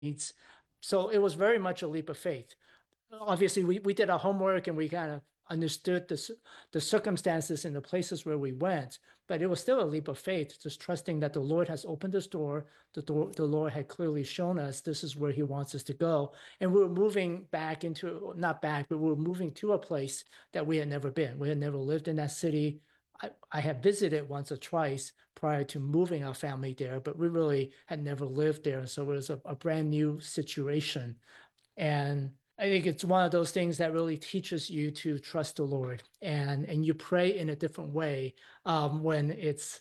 needs. So it was very much a leap of faith. Obviously we did our homework and we kind of understood the circumstances and the places where we went, but it was still a leap of faith, just trusting that the Lord has opened this door. The Lord had clearly shown us this is where he wants us to go. And we were moving back into, not back, but we were moving to a place that we had never been. We had never lived in that city. I had visited once or twice prior to moving our family there, but we really had never lived there. So it was a brand new situation. And I think it's one of those things that really teaches you to trust the Lord, and you pray in a different way when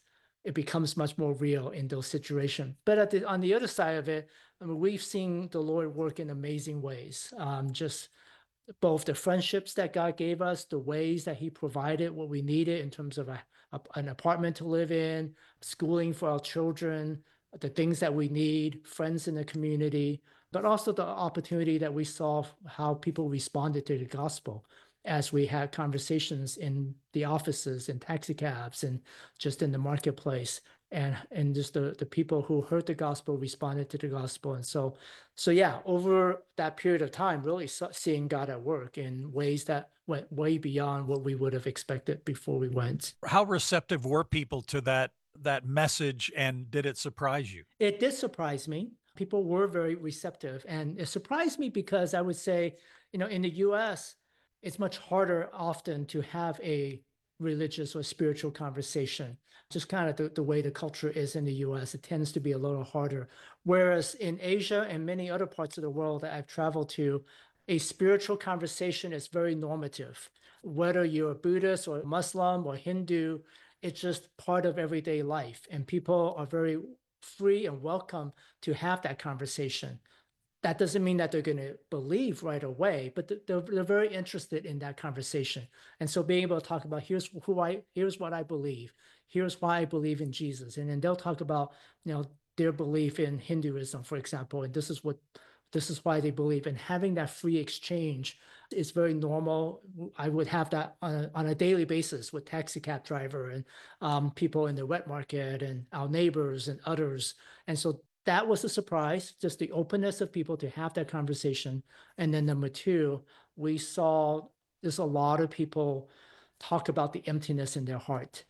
it becomes much more real in those situations. But on the other side of it, I mean, we've seen the Lord work in amazing ways. Just both the friendships that God gave us, the ways that He provided what we needed in terms of an apartment to live in, schooling for our children, the things that we need, friends in the community, but also the opportunity that we saw how people responded to the gospel as we had conversations in the offices and taxi cabs and just in the marketplace. And just the people who heard the gospel responded to the gospel. And so yeah, over that period of time, really seeing God at work in ways that went way beyond what we would have expected before we went. How receptive were people to that message, and did it surprise you? It did surprise me. People were very receptive, and it surprised me because I would say, in the US, it's much harder often to have a religious or spiritual conversation. Just kind of the way the culture is in the US, it tends to be a little harder. Whereas in Asia and many other parts of the world that I've traveled to, a spiritual conversation is very normative. Whether you're a Buddhist or Muslim or Hindu, it's just part of everyday life, and people are very free and welcome to have that conversation. That doesn't mean that they're going to believe right away, but they're very interested in that conversation. And so being able to talk about here's what I believe, here's why I believe in Jesus, and then they'll talk about their belief in Hinduism, for example, and this is why they believe. And having that free exchange is very normal. I would have that on a daily basis with taxi cab driver and people in the wet market and our neighbors and others. And so that was a surprise, just the openness of people to have that conversation. And then number two, we saw there's a lot of people talk about the emptiness in their heart.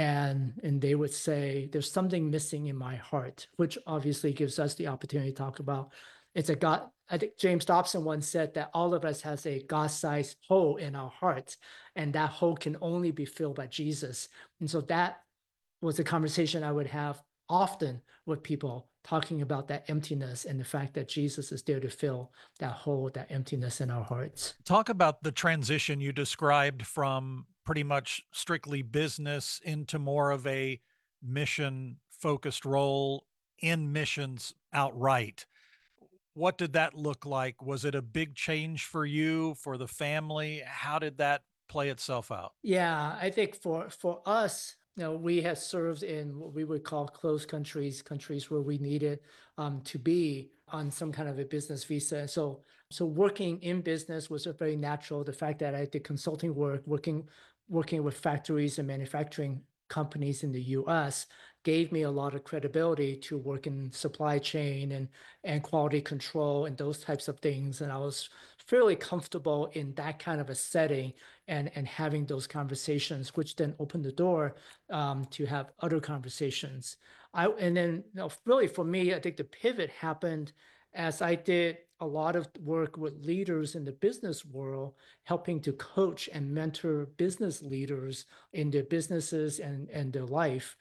And they would say, there's something missing in my heart, which obviously gives us the opportunity to talk about it's a God. I think James Dobson once said that all of us has a God-sized hole in our hearts, and that hole can only be filled by Jesus. And so that was a conversation I would have often with people talking about that emptiness and the fact that Jesus is there to fill that hole, that emptiness in our hearts. Talk about the transition you described from pretty much strictly business into more of a mission focused role in missions outright. What did that look like? Was it a big change for you, for the family? How did that play itself out? Yeah, I think for us, we have served in what we would call closed countries, countries where we needed to be on some kind of a business visa. So working in business was a very natural. The fact that I did consulting work, working with factories and manufacturing companies in the U.S. gave me a lot of credibility to work in supply chain and quality control and those types of things. And I was fairly comfortable in that kind of a setting and having those conversations, which then opened the door to have other conversations. And then really for me, I think the pivot happened as I did a lot of work with leaders in the business world, helping to coach and mentor business leaders in their businesses and their life,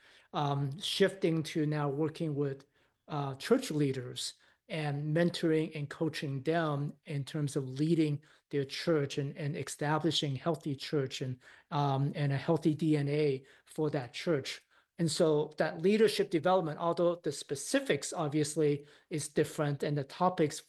shifting to now working with church leaders and mentoring and coaching them in terms of leading their church and establishing healthy church and a healthy DNA for that church. And so that leadership development, although the specifics obviously is different and the topics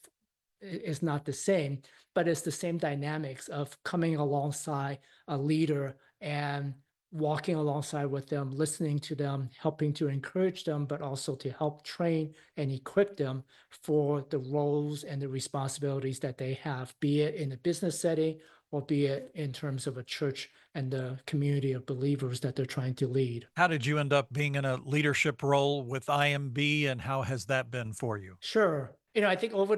is not the same, but it's the same dynamics of coming alongside a leader and walking alongside with them, listening to them, helping to encourage them, but also to help train and equip them for the roles and the responsibilities that they have, be it in a business setting or be it in terms of a church and the community of believers that they're trying to lead. How did you end up being in a leadership role with IMB, and how has that been for you? Sure. I think over